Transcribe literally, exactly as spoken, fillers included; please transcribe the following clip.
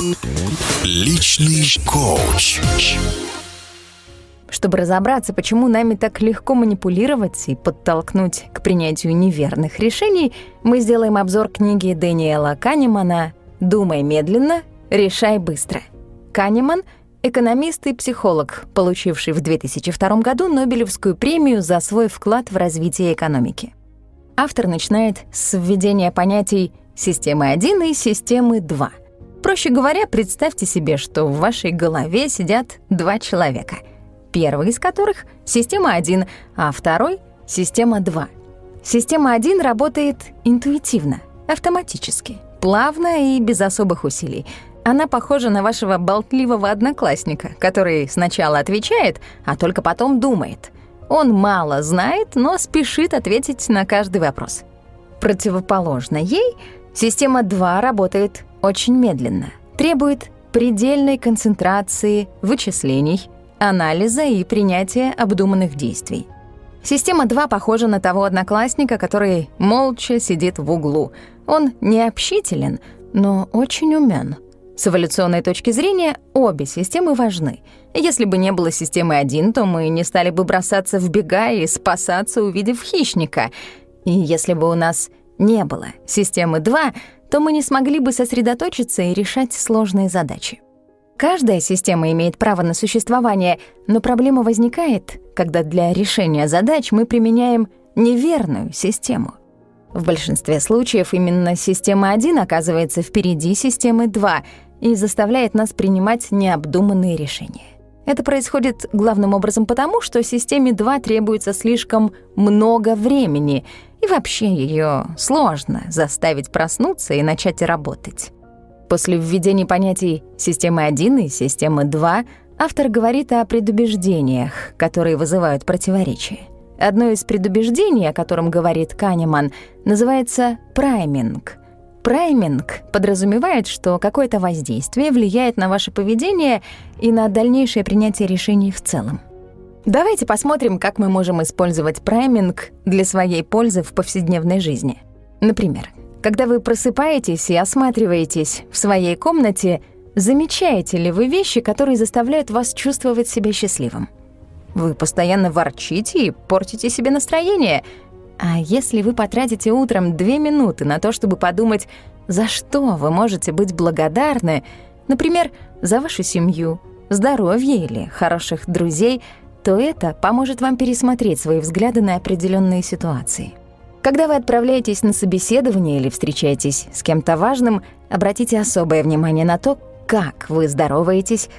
Личный коуч. Чтобы разобраться, почему нами так легко манипулировать и подтолкнуть к принятию неверных решений, мы сделаем обзор книги Дэниела Канемана «Думай медленно, решай быстро». Канеман — экономист и психолог, получивший в две тысячи втором году Нобелевскую премию за свой вклад в развитие экономики. Автор начинает с введения понятий «системы один» и «системы два». Проще говоря, представьте себе, что в вашей голове сидят два человека, первый из которых — система один, а второй — система два. Система один работает интуитивно, автоматически, плавно и без особых усилий. Она похожа на вашего болтливого одноклассника, который сначала отвечает, а только потом думает. Он мало знает, но спешит ответить на каждый вопрос. Противоположно ей система два работает очень медленно, требует предельной концентрации, вычислений, анализа и принятия обдуманных действий. Система два похожа на того одноклассника, который молча сидит в углу. Он не общителен, но очень умён. С эволюционной точки зрения обе системы важны. Если бы не было системы один, то мы не стали бы бросаться в бега и спасаться, увидев хищника. И если бы у нас не было системы два, то мы не смогли бы сосредоточиться и решать сложные задачи. Каждая система имеет право на существование, но проблема возникает, когда для решения задач мы применяем неверную систему. В большинстве случаев именно система один оказывается впереди системы два и заставляет нас принимать необдуманные решения. Это происходит главным образом потому, что системе два требуется слишком много времени, и вообще ее сложно заставить проснуться и начать работать. После введения понятий системы один и системы два автор говорит о предубеждениях, которые вызывают противоречия. Одно из предубеждений, о котором говорит Канеман, называется прайминг. Прайминг подразумевает, что какое-то воздействие влияет на ваше поведение и на дальнейшее принятие решений в целом. Давайте посмотрим, как мы можем использовать прайминг для своей пользы в повседневной жизни. Например, когда вы просыпаетесь и осматриваетесь в своей комнате, замечаете ли вы вещи, которые заставляют вас чувствовать себя счастливым? Вы постоянно ворчите и портите себе настроение. А если вы потратите утром две минуты на то, чтобы подумать, за что вы можете быть благодарны, например, за вашу семью, здоровье или хороших друзей, то это поможет вам пересмотреть свои взгляды на определенные ситуации. Когда вы отправляетесь на собеседование или встречаетесь с кем-то важным, обратите особое внимание на то, как вы здороваетесь,